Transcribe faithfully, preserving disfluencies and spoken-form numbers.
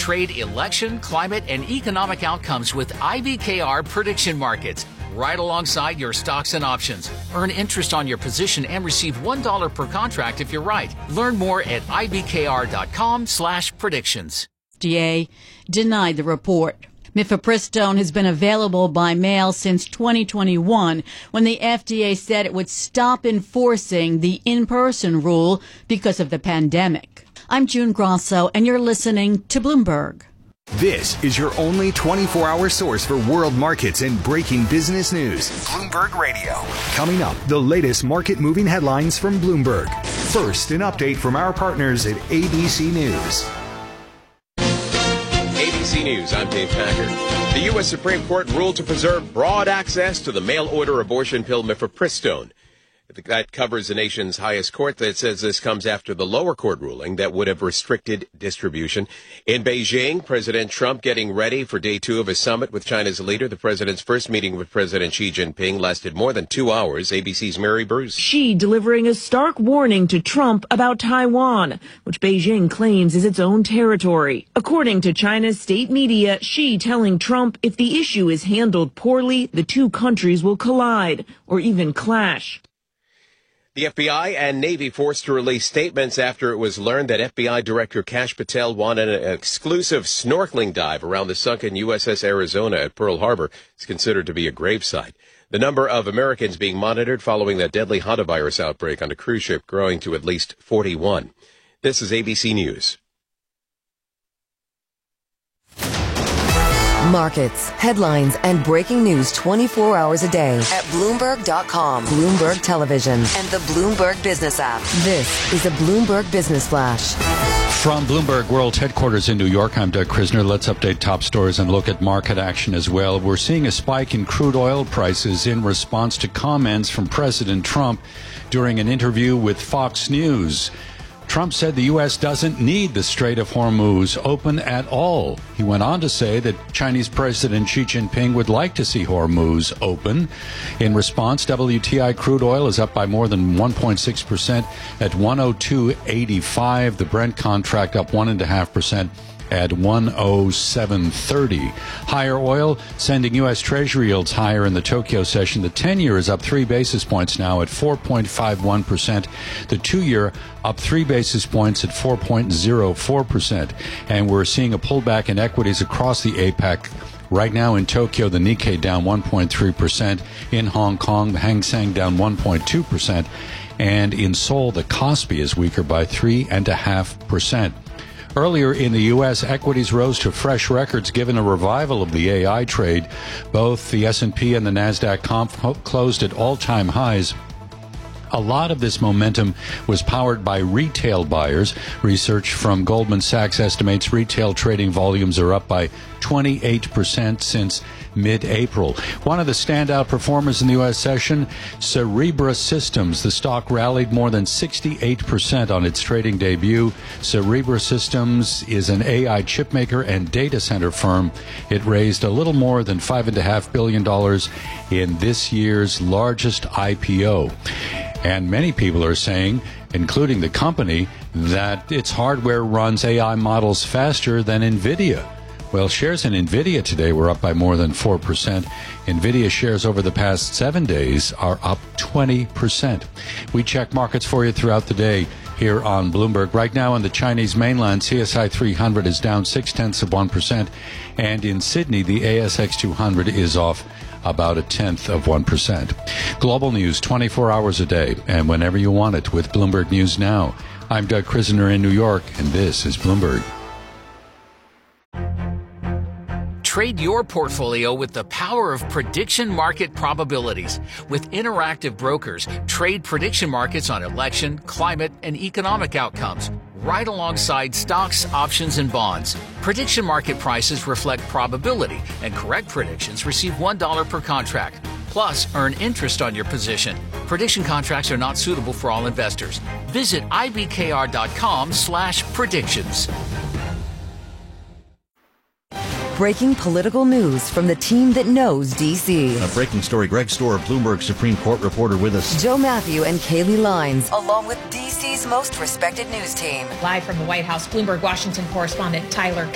Trade election, climate, and economic outcomes with I B K R prediction markets, right alongside your stocks and options. Earn interest on your position and receive one dollar per contract if you're right. Learn more at ibkr.com slash predictions. F D A denied the report. Mifepristone has been available by mail since twenty twenty-one, when the F D A said it would stop enforcing the in-person rule because of the pandemic. I'm June Grosso, and you're listening to Bloomberg. This is your only twenty-four hour source for world markets and breaking business news. Bloomberg Radio. Coming up, the latest market-moving headlines from Bloomberg. First, an update from our partners at A B C News. A B C News, I'm Dave Packard. The U S Supreme Court ruled to preserve broad access to the mail-order abortion pill mifepristone. That covers the nation's highest court. That says this comes after the lower court ruling that would have restricted distribution. In Beijing, President Trump getting ready for day two of his summit with China's leader. The president's first meeting with President Xi Jinping lasted more than two hours. A B C's Mary Bruce. Xi delivering a stark warning to Trump about Taiwan, which Beijing claims is its own territory. According to China's state media, Xi telling Trump if the issue is handled poorly, the two countries will collide or even clash. The F B I and Navy forced to release statements after it was learned that F B I Director Kash Patel wanted an exclusive snorkeling dive around the sunken U S S Arizona at Pearl Harbor. It's considered to be a gravesite. The number of Americans being monitored following that deadly hantavirus outbreak on a cruise ship growing to at least forty-one. This is A B C News. Markets, headlines, and breaking news twenty-four hours a day at Bloomberg dot com, Bloomberg Television, and the Bloomberg Business app. This is a Bloomberg Business Flash. From Bloomberg World Headquarters in New York, I'm Doug Krisner. Let's update top stories and look at market action as well. We're seeing a spike in crude oil prices in response to comments from President Trump during an interview with Fox News. Trump said the U S doesn't need the Strait of Hormuz open at all. He went on to say that Chinese President Xi Jinping would like to see Hormuz open. In response, W T I crude oil is up by more than one point six percent at one oh two eighty-five. The Brent contract up one point five percent at one oh seven thirty. Higher oil sending U S Treasury yields higher in the Tokyo session. The ten-year is up three basis points now at four point five one percent. The two-year up three basis points at four point oh four percent. And we're seeing a pullback in equities across the APEC. Right now in Tokyo, the Nikkei down one point three percent. In Hong Kong, the Hang Seng down one point two percent. And in Seoul, the Kospi is weaker by three point five percent. Earlier in the U S, equities rose to fresh records given a revival of the A I trade. Both the S and P and the NASDAQ comp closed at all-time highs. A lot of this momentum was powered by retail buyers. Research from Goldman Sachs estimates retail trading volumes are up by twenty-eight percent since mid-April. One of the standout performers in the U S session, Cerebra Systems. The stock rallied more than sixty-eight percent on its trading debut. Cerebra Systems is an A I chipmaker and data center firm. It raised a little more than five point five billion dollars in this year's largest I P O. And many people are saying, including the company, that its hardware runs A I models faster than NVIDIA. Well, shares in NVIDIA today were up by more than four percent. NVIDIA shares over the past seven days are up twenty percent. We check markets for you throughout the day here on Bloomberg. Right now on the Chinese mainland, C S I three hundred is down six-tenths of one percent. And in Sydney, the A S X two hundred is off about a tenth of one percent. Global news twenty-four hours a day and whenever you want it with Bloomberg News Now. I'm Doug Krisner in New York, and this is Bloomberg. Trade your portfolio with the power of prediction market probabilities. With Interactive Brokers, trade prediction markets on election, climate, and economic outcomes, right alongside stocks, options, and bonds. Prediction market prices reflect probability, and correct predictions receive one dollar per contract. Plus, earn interest on your position. Prediction contracts are not suitable for all investors. Visit ibkr.com slash predictions. Breaking political news from the team that knows D C. A breaking story. Greg Stohr, Bloomberg Supreme Court reporter with us. Joe Matthew and Kaylee Lines, along with D C's most respected news team. Live from the White House, Bloomberg Washington correspondent Tyler